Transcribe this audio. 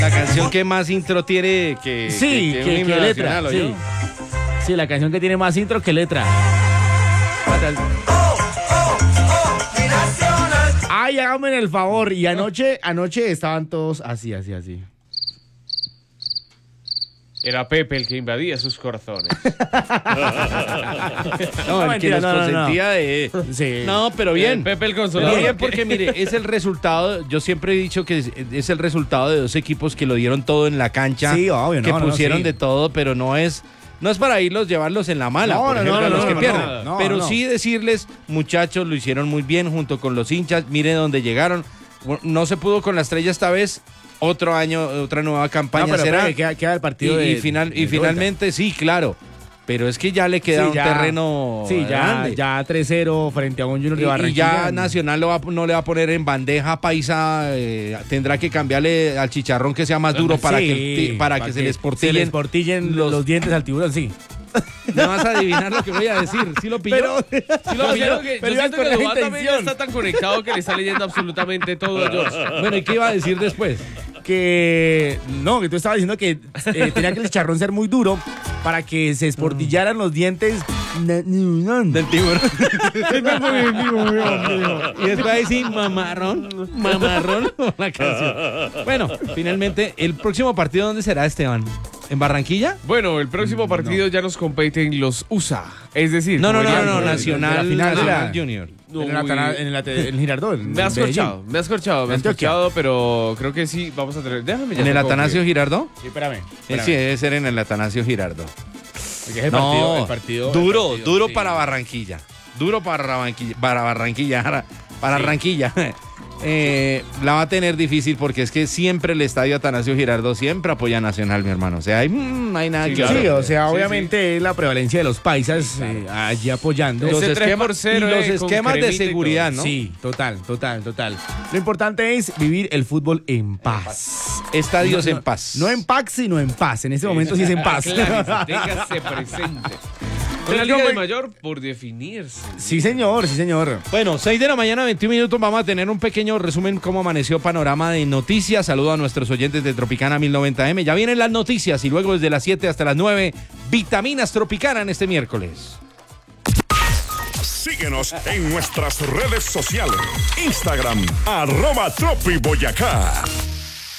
La canción que más intro tiene que que un himno letra. nacional, Sí. ¿oyó? Sí, la canción que tiene más intro que letra. Ay, hágame el favor. Y anoche estaban todos así. Era Pepe el que invadía sus corazones. No, el mentira, que nos no. consentía de... Sí. No, pero bien. Pepe el Pero consolador. bien, porque mire, es el resultado, yo siempre he dicho que es el resultado de dos equipos que lo dieron todo en la cancha, Sí, obvio, que no, pusieron sí. de todo, pero no es para llevarlos en la mala, No, por no, ejemplo, no, a los no, que no, pierden. no, pero no. sí decirles, muchachos, lo hicieron muy bien junto con los hinchas, mire dónde llegaron. No se pudo con la Estrella esta vez, otro año, otra nueva campaña No, pero será. espere, queda el partido y de finalmente, sí, claro. Pero es que ya le queda un terreno grande. ya 3-0 frente a un Junior de Y Barranquilla. ya Nacional no le va a poner en bandeja paisa, tendrá que cambiarle al chicharrón que sea más duro para que se les portillen los dientes al tiburón, sí. No vas a adivinar lo que voy a decir. ¿Sí lo pilló? Sí, lo pero yo siento con que la Duvá también intención. está tan conectado que le está leyendo absolutamente todo, George. Bueno, ¿y qué iba a decir después? Que tú estabas diciendo que tenía que el chicharrón ser muy duro para que se esportillaran los dientes Del tiburón. Y después ahí sí, mamarrón la canción. Bueno, finalmente, ¿el próximo partido dónde será, Esteban? ¿En Barranquilla? Bueno, el próximo partido ya nos competen los USA. Es decir, No, Nacional Nacional Junior. en el Girardot. Me has corchado, pero creo que sí, vamos a tener. Déjame ya ¿En el te Atanasio confirmo. Girardot? Sí, espérame. Sí, debe ser en el Atanasio Girardot. Porque es el partido Duro sí. para Barranquilla. Duro para Barranquilla. Para Barranquilla. La va a tener difícil porque es que siempre el estadio Atanasio Girardot siempre apoya a Nacional, mi hermano. O sea, no hay nada Sí, que claro. Sí, hacer. o sea, Sí, obviamente es la prevalencia de los paisas allí apoyando. Los Ese 3 esquemas, por 0, y los con esquemas de cremita y seguridad, todo. ¿no? Sí, total. Lo importante es vivir el fútbol en paz. Estadios en paz. No en paz, sino en paz. En este momento sí es en paz. Aclárese, téngase presente. Con la Liga de Mayor por definirse. Sí, señor. Bueno, 6 de la mañana, 21 minutos. Vamos a tener un pequeño resumen cómo amaneció panorama de noticias. Saludo a nuestros oyentes de Tropicana 1090M. Ya vienen las noticias y luego desde las 7 hasta las 9, Vitaminas Tropicana en este miércoles. Síguenos en nuestras redes sociales. Instagram, @tropiboyacá.